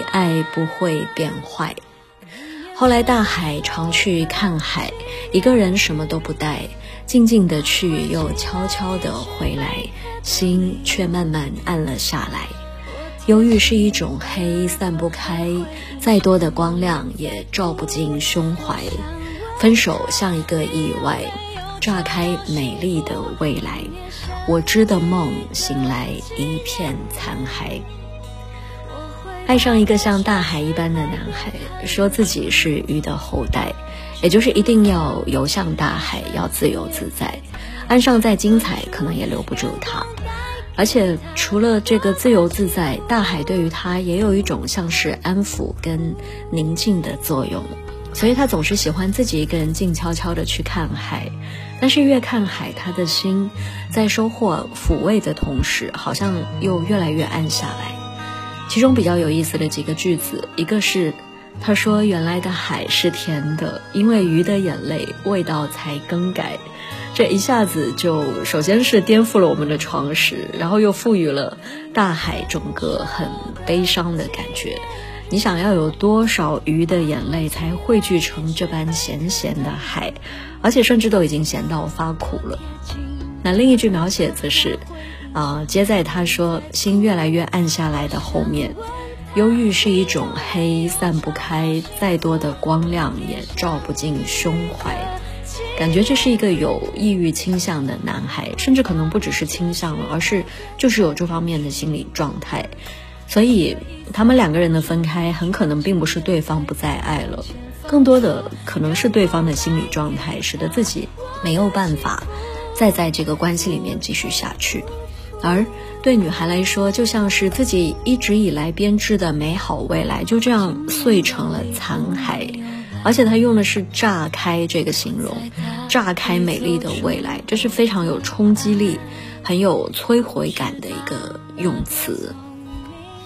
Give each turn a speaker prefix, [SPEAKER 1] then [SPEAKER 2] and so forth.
[SPEAKER 1] 爱不会变坏。后来大海常去看海，一个人什么都不带，静静地去又悄悄地回来，心却慢慢暗了下来。忧郁是一种黑，散不开，再多的光亮也照不进胸怀。分手像一个意外，炸开美丽的未来，我织的梦醒来一片残骸。爱上一个像大海一般的男孩，说自己是鱼的后代，也就是一定要游向大海，要自由自在，岸上再精彩可能也留不住他。而且除了这个自由自在，大海对于他也有一种像是安抚跟宁静的作用，所以他总是喜欢自己一个人静悄悄地去看海。但是越看海，他的心在收获抚慰的同时，好像又越来越暗下来。其中比较有意思的几个句子，一个是他说原来的海是甜的，因为鱼的眼泪味道才更改。这一下子就首先是颠覆了我们的常识，然后又赋予了大海整个很悲伤的感觉。你想要有多少鱼的眼泪才汇聚成这般咸咸的海，而且甚至都已经咸到发苦了。那另一句描写则是接在他说心越来越暗下来的后面，忧郁是一种黑，散不开，再多的光亮也照不进胸怀。感觉这是一个有抑郁倾向的男孩，甚至可能不只是倾向了，而是就是有这方面的心理状态。所以他们两个人的分开很可能并不是对方不再爱了，更多的可能是对方的心理状态使得自己没有办法再在这个关系里面继续下去。而对女孩来说，就像是自己一直以来编织的美好未来就这样碎成了残骸。而且他用的是炸开这个形容，炸开美丽的未来，这是非常有冲击力很有摧毁感的一个用词。